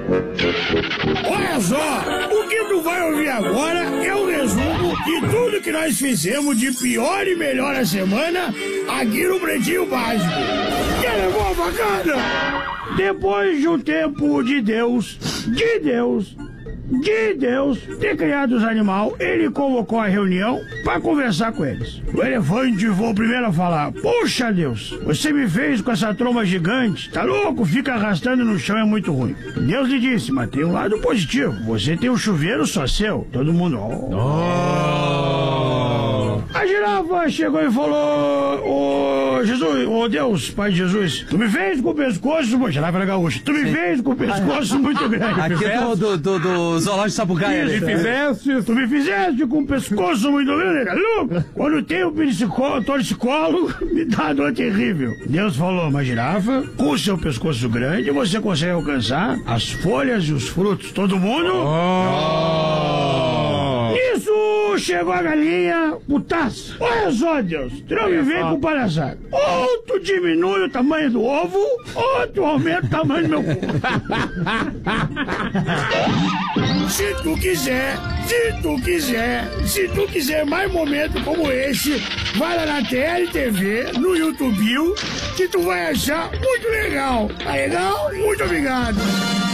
Olha só, o que tu vai ouvir agora é um resumo de tudo que nós fizemos de pior e melhor a semana aqui no Pretinho Básico. Que levou a facada? Depois de um tempo de Deus ter criado os animais, ele convocou a reunião para conversar com eles. O elefante foi o primeiro a falar: "Poxa Deus, você me fez com essa tromba gigante, tá louco? Fica arrastando no chão, é muito ruim." Deus lhe disse: "Mas tem um lado positivo, você tem um chuveiro só seu." Todo mundo... A girafa chegou e falou: "Ô Jesus, ô Deus, Pai de Jesus, tu me fez com o pescoço..." A girafa era gaúcha. "Tu me fez com o pescoço muito grande." Aqui é do Zoológico de Sapucaia. Tu me fizeste com o pescoço muito grande, louco. Quando tem o torcicolo, me dá dor terrível. Deus falou: "Mas girafa, com o seu pescoço grande, você consegue alcançar as folhas e os frutos. Todo mundo..." Isso chegou a galinha, putaça. "Olha só, Deus, tu não me vem com palhaçada. Ou tu diminui o tamanho do ovo, ou tu aumenta o tamanho do meu cu." Se tu quiser mais momentos como esse, vai lá na TLTV, no YouTube, que tu vai achar muito legal. Tá legal? Muito obrigado.